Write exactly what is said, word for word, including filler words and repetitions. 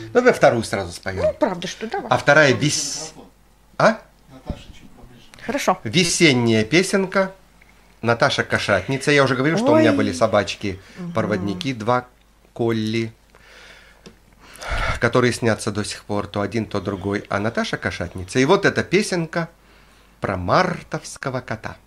Давай вторую сразу споем. Ну, правда, что давай. А вторая вес... А? Хорошо. Весенняя песенка. Наташа Кошатница. Я уже говорил, что Ой. у меня были собачки-проводники, угу. два колли, которые снятся до сих пор, то один, то другой. А Наташа Кошатница. И вот эта песенка про мартовского кота.